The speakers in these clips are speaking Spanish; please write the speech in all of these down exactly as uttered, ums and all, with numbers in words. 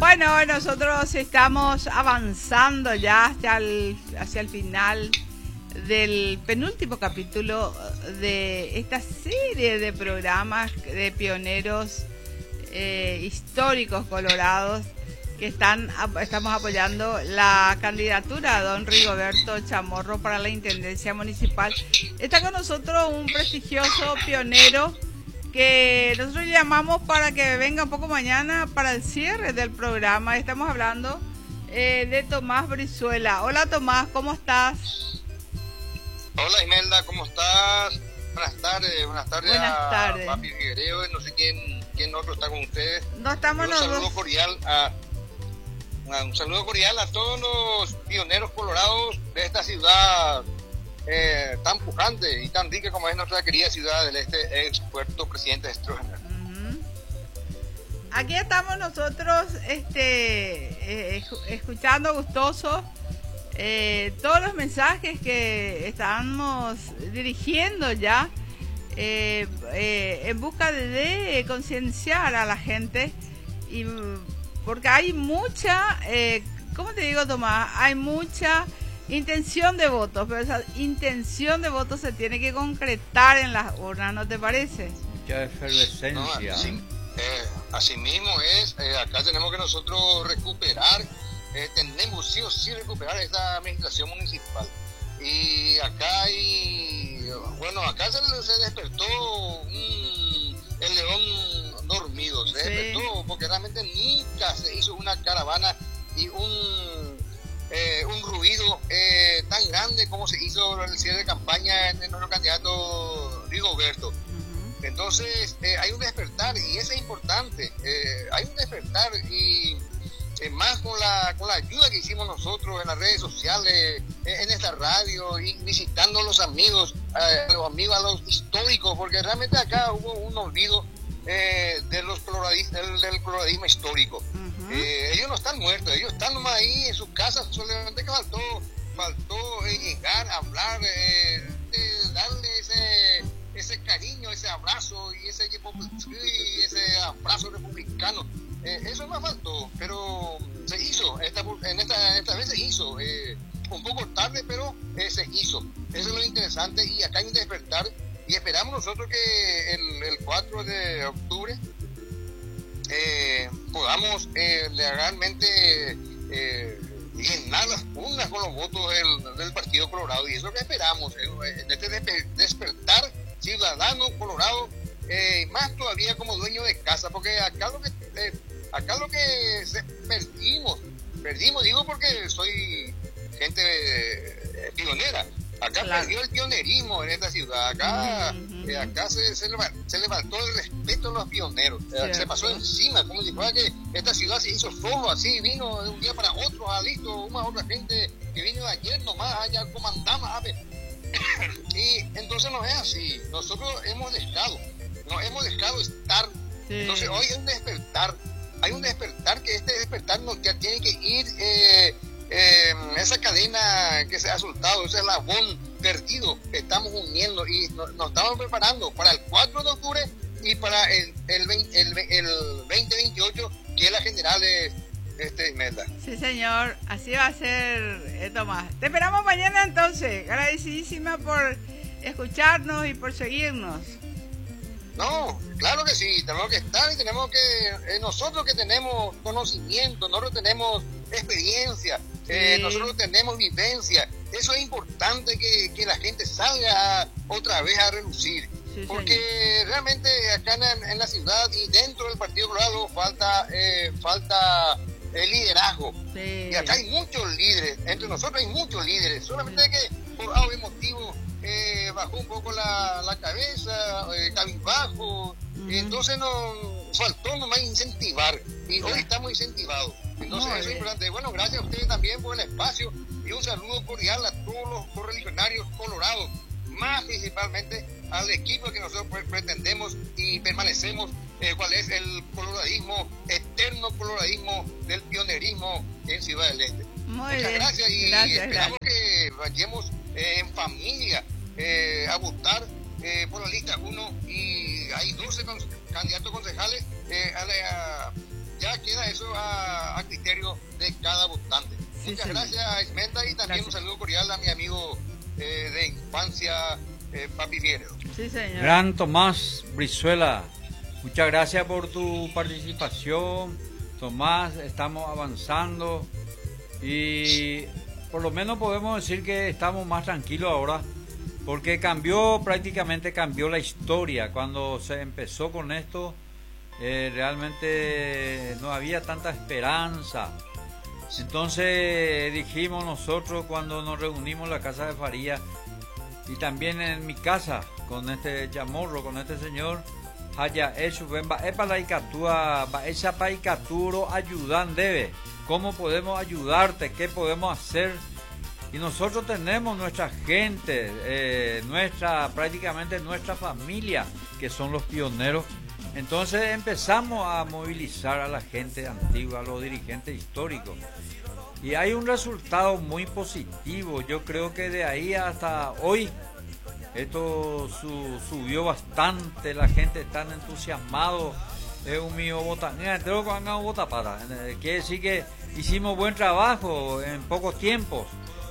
Bueno, nosotros estamos avanzando ya hacia el, hacia el final del penúltimo capítulo de esta serie de programas de pioneros eh, históricos colorados que están estamos apoyando la candidatura de don Rigoberto Chamorro para la Intendencia Municipal. Está con nosotros un prestigioso pionero que nosotros llamamos para que venga un poco mañana para el cierre del programa. Estamos hablando eh, de Tomás Brizuela. Hola Tomás, ¿cómo estás? Hola Imelda, ¿cómo estás? Buenas tardes, buenas tardes. Buenas tardes. A Papi Figuereo, no sé quién, quién otro está con ustedes. No estamos un nosotros. saludo cordial a un saludo cordial a todos los pioneros colorados de esta ciudad eh, tan pujante y tan rica como es nuestra querida ciudad del este, ex puerto Presidente Stroessner. Uh-huh. Aquí estamos nosotros este, eh, escuchando gustosos eh, todos los mensajes que estamos dirigiendo ya eh, eh, en busca de, de concienciar a la gente, y porque hay mucha, eh, ¿cómo te digo, Tomás? Hay mucha intención de votos, pero esa intención de votos se tiene que concretar en las urnas, ¿no te parece? Mucha efervescencia. No, así, eh, así mismo es, eh, acá tenemos que nosotros recuperar, eh, tenemos sí o sí recuperar esta administración municipal. Y acá hay, bueno, acá se, se despertó un, el león dormido, se sí. despertó porque realmente nunca se hizo una caravana y un eh, un ruido eh, tan grande como se hizo el cierre de campaña en, en nuestro candidato Rigoberto. Uh-huh. Entonces eh, hay un despertar y eso es importante, eh, hay un despertar y eh, más con la con la ayuda que hicimos nosotros en las redes sociales, en, en esta radio y visitando a los amigos, a, a los amigos, a los históricos, porque realmente acá hubo un olvido Eh, de los coloradistas, del, del coloradismo histórico. Uh-huh. eh, ellos no están muertos, ellos están nomás ahí en sus casas, solamente que faltó faltó eh, llegar a hablar, eh, eh, darle ese ese cariño, ese abrazo y ese y ese abrazo republicano. Eh, eso no faltó, pero se hizo, esta, en, esta, en esta vez se hizo, eh, un poco tarde, pero eh, se hizo. Eso es lo interesante y acá hay un despertar. Y esperamos nosotros que el, el cuatro de octubre eh, podamos eh, legalmente eh, llenar las urnas con los votos del, del Partido Colorado. Y eso es lo que esperamos, en este despertar ciudadano colorado, eh, más todavía como dueño de casa, porque acá lo que eh, acá lo que se, perdimos, perdimos, digo porque soy gente eh, pionera. Acá claro. Perdió el pionerismo en esta ciudad. Acá, uh-huh. eh, acá se, se, levantó, se levantó el respeto a los pioneros. Eh, se pasó encima, como si fuera que esta ciudad se hizo solo así, vino de un día para otro, ah, listo, una otra gente que vino de ayer nomás, allá comandamos, a ver. Y entonces no es así. Nosotros hemos dejado, nos hemos dejado estar. Sí. Entonces hoy hay un despertar, hay un despertar que este despertar nos ya tiene que ir. Eh, Eh, esa cadena que se ha soltado, ese eslabón perdido, estamos uniendo y nos, nos estamos preparando para el cuatro de octubre y para el, el, veinte, el, el veinte veintiocho, que es la general de este, Imelda. Sí, señor, así va a ser, eh, Tomás. Te esperamos mañana entonces. Agradecidísima por escucharnos y por seguirnos. No, claro que sí, tenemos que estar y tenemos que, eh, nosotros que tenemos conocimiento, nosotros tenemos experiencia, eh, sí. nosotros tenemos vivencia, eso es importante que, que la gente salga otra vez a relucir, sí, porque señor. Realmente acá en, en la ciudad y dentro del Partido Colorado falta, eh, falta el liderazgo, sí. Y acá hay muchos líderes, entre nosotros hay muchos líderes, solamente sí. que por algún motivo Eh, bajó un poco la, la cabeza, eh, cabizbajo, uh-huh. Entonces nos faltó nomás incentivar y hoy estamos incentivados, entonces Muy eso bien. Es importante. Bueno, gracias a ustedes también por el espacio y un saludo cordial a todos los correligionarios colorados, más principalmente al equipo que nosotros pretendemos y permanecemos, eh, cuál es el coloradismo, eterno coloradismo del pionerismo en Ciudad del Este. Muy Muchas bien. gracias y gracias, esperamos gracias. que vayamos eh, en familia eh, a votar eh, por la lista uno y hay doce con, candidatos concejales, eh, a la, a, ya queda eso a, a criterio de cada votante. Sí, Muchas señor. gracias, Ismenda, y también Gracias. un saludo cordial a mi amigo eh, de infancia, eh, Papi Viero. Sí, señor. Gran Tomás Brizuela, muchas gracias por tu participación. Tomás, estamos avanzando y por lo menos podemos decir que estamos más tranquilos ahora, porque cambió, prácticamente cambió la historia. Cuando se empezó con esto, eh, realmente no había tanta esperanza. Entonces dijimos nosotros, cuando nos reunimos en la casa de Faría y también en mi casa con este chamorro, con este señor, haya hecho bemba epa la icatúa ba esa pa icaturo ayudan debe, cómo podemos ayudarte, qué podemos hacer. Y nosotros tenemos nuestra gente, eh, nuestra prácticamente nuestra familia, que son los pioneros. Entonces empezamos a movilizar a la gente antigua, a los dirigentes históricos. Y hay un resultado muy positivo. Yo creo que de ahí hasta hoy esto su, subió bastante. La gente está entusiasmado. Es un mío bota. Mira, tengo que hacer bota para. Quiere decir que hicimos buen trabajo en pocos tiempos.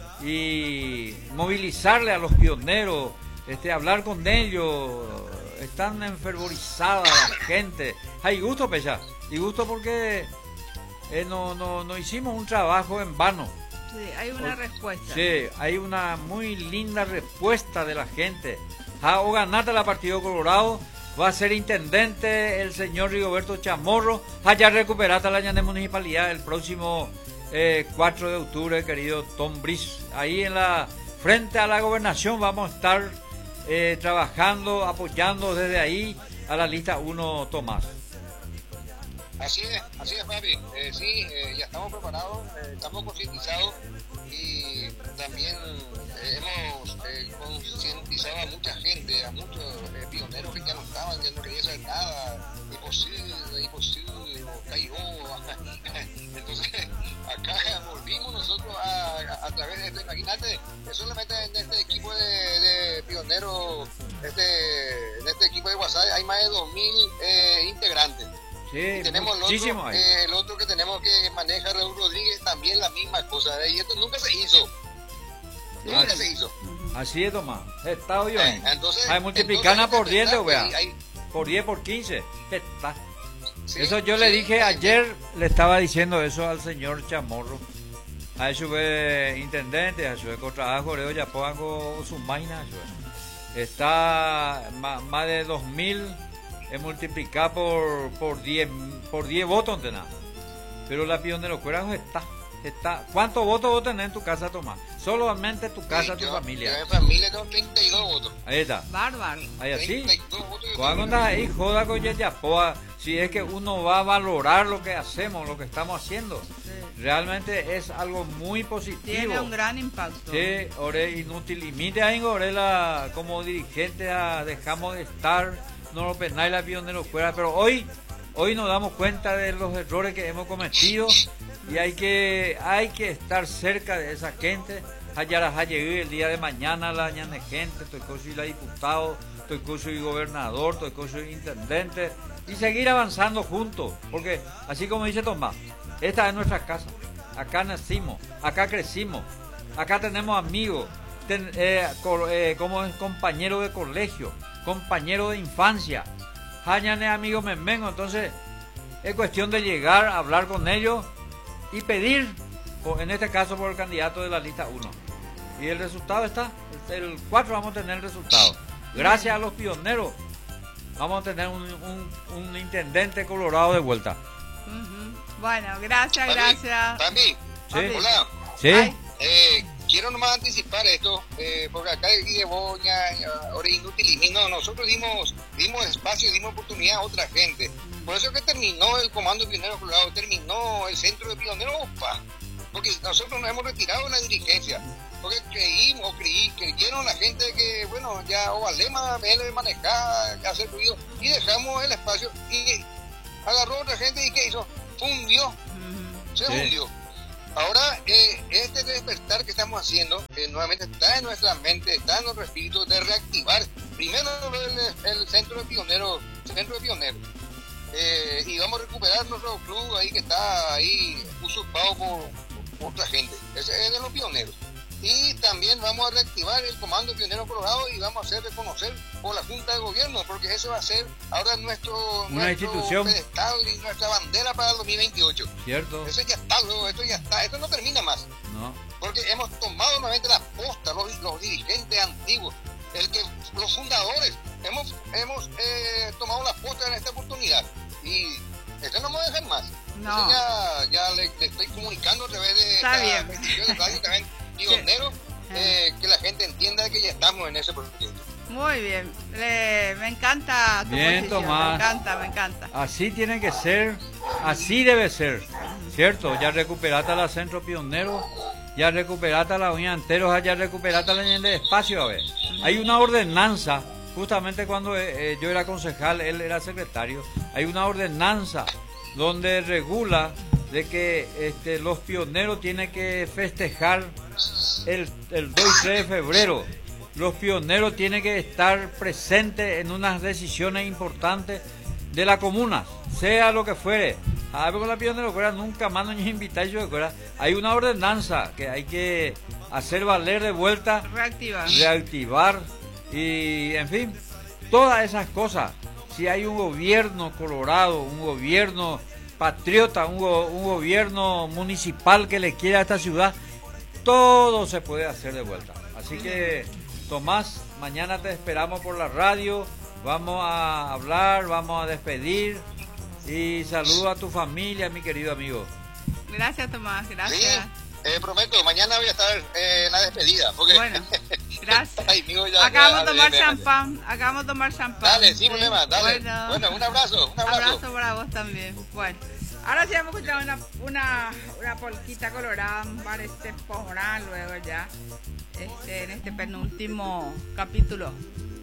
Y movilizarle a los pioneros, este, hablar con ellos. Están enfervorizadas la gente. Hay gusto, Pecha. Y gusto porque eh, no, no, no hicimos un trabajo en vano. Sí, hay una respuesta. Sí, hay una muy linda respuesta de la gente. Ah, o ganate la Partido Colorado, va a ser intendente el señor Rigoberto Chamorro. Allá recuperate la Llané Municipalidad el próximo eh, cuatro de octubre, querido Tom Briz. Ahí en la frente a la gobernación vamos a estar eh, trabajando, apoyando desde ahí a la lista uno, Tomás. Así es, así es, Fabi. Eh, sí, eh, ya estamos preparados, eh, estamos concientizados y también eh, hemos eh, concientizado a mucha gente, a muchos eh, pioneros que ya no estaban, ya no querían hacer nada, imposible, imposible, o cayó. Entonces, acá volvimos nosotros a, a, a través de esto. Imagínate, solamente en este equipo de, de pioneros, este, en este equipo de WhatsApp hay más de dos mil eh, integrantes. Sí, Y tenemos el muchísimo otro, ahí. eh, el otro que tenemos que maneja Raúl Rodríguez, también la misma cosa, ¿eh? Y esto nunca se hizo. Nunca Así, se hizo. así es, Tomás. Está hoy. Eh, entonces, Hay multiplicana entonces, por diez, ¿verdad? vea. Hay- hay- Por diez, por quince. Está. sí, Eso yo le sí, dije sí, ayer, le estaba diciendo eso al señor Chamorro. A eso fue intendente, a eso fue trabajo, le ya pongo su máquina. Está más, más de dos mil eh, multiplicado por por diez por diez votos, ¿entendés? Pero la Pionero Cuerajos está, está. ¿Cuántos votos vos tenés en tu casa, Tomás? Solamente tu casa, sí, tu yo- familia. yo en familia tengo treinta y dos votos. Ahí está. Bárbaro. Ahí así. treinta y dos votos yo Cuando tengo. andas ahí, joda con Yayapoa, si es que uno va a valorar lo que hacemos, lo que estamos haciendo. Sí. Realmente es algo muy positivo. Tiene un gran impacto. Sí, ore inútil. Y mire ahí, ore la, como dirigente, ah, dejamos de estar, no lo penáis la pionero fuera, pero hoy, hoy nos damos cuenta de los errores que hemos cometido y hay que, hay que estar cerca de esa gente. Allá la llegué el día de mañana la ñane gente, estoy con soy la diputado, estoy con soy gobernador, estoy con soy intendente y seguir avanzando juntos, porque así como dice Tomás, esta es nuestra casa, acá nacimos, acá crecimos, acá tenemos amigos, ten, eh, co, eh, como es compañero de colegio, compañero de infancia, hañane amigos memengo, entonces es cuestión de llegar a hablar con ellos y pedir, o en este caso por el candidato de la lista uno. Y el resultado está, el cuatro vamos a tener el resultado. Gracias a los pioneros vamos a tener un, un, un intendente colorado de vuelta. Ujú. Bueno, gracias, Fabi, gracias. Fabi, Sí. hola. ¿Sí? Ay. Eh, quiero nomás anticipar esto, eh, porque acá de Boña, ahora inútil y no, nosotros dimos, dimos espacio, dimos oportunidad a otra gente. Por eso es que terminó el Comando Pionero Colorado, terminó el Centro de Pioneros, opa, porque nosotros nos hemos retirado de la dirigencia, porque creímos, o creí, creyeron la gente que, bueno, ya o Valema, él de manejar, hacer ruido, y dejamos el espacio, y agarró otra gente y ¿qué hizo? Fundió, Ujú. se Sí. hundió. Ahora, eh, este despertar que estamos haciendo, eh, nuevamente está en nuestra mente, está en nuestro espíritu de reactivar primero el, el centro de pioneros, centro de pioneros, eh, y vamos a recuperar nuestro club ahí que está ahí usurpado por, por otra gente. Ese es de los pioneros. Y también vamos a reactivar el Comando Pionero Colorado y vamos a hacer reconocer por la Junta de Gobierno, porque eso va a ser ahora nuestro, una nuestro institución pedestal y nuestra bandera para el dos mil veintiocho. Cierto. Eso ya está, luego, esto ya está, esto no termina más. No. Porque hemos tomado nuevamente las postas, los, los dirigentes antiguos, el que, los fundadores, hemos, hemos eh, tomado las postas en esta oportunidad. Y esto no me va a dejar más. No. Entonces ya, ya le, le estoy comunicando a través de Está esta bien. transmisión de radio también pionero, eh, que la gente entienda que ya estamos en ese proyecto. Muy bien, Le, me encanta tu Bien, posición, Tomás. me encanta, me encanta. Así tiene que ser, así debe ser, ¿cierto? Ya recuperaste la Centro Pionero, ya recuperaste la Uña Enteros, ya recuperaste la Ñende de Espacio, a ver. Hay una ordenanza, justamente cuando eh, yo era concejal, él era secretario, hay una ordenanza donde regula de que este, los pioneros tienen que festejar el, el dos y tres de febrero. Los pioneros tienen que estar presentes en unas decisiones importantes de la comuna, sea lo que fuere. A ver, con la pionero nunca más nos invitáis yo. Hay una ordenanza que hay que hacer valer de vuelta, reactivar, reactivar y, en fin, todas esas cosas. Si hay un gobierno colorado, un gobierno patriota, un, go un gobierno municipal que le quiera a esta ciudad, todo se puede hacer de vuelta. Así que, Tomás, mañana te esperamos por la radio, vamos a hablar, vamos a despedir y saludo a tu familia, mi querido amigo. Gracias, Tomás, gracias. Sí, eh, prometo, mañana voy a estar eh, en la despedida. Porque bueno, gracias. Ay, amigo, ya, acabamos de ya, tomar ya, ya, champán, acabamos de tomar champán. Dale, sin problema, dale. Bueno, bueno, un abrazo, un abrazo. abrazo para vos también. Bueno, ahora sí hemos escuchado una, una, una polquita colorada para este temporal luego ya, este, en este penúltimo capítulo